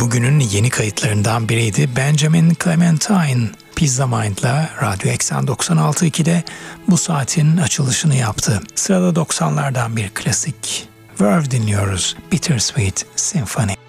bugünün yeni kayıtlarından biriydi. Benjamin Clementine, Pizza Mind'la Radyo Eksen 96.2'de bu saatin açılışını yaptı. Sırada 90'lardan bir klasik Verve dinliyoruz. Bittersweet Symphony.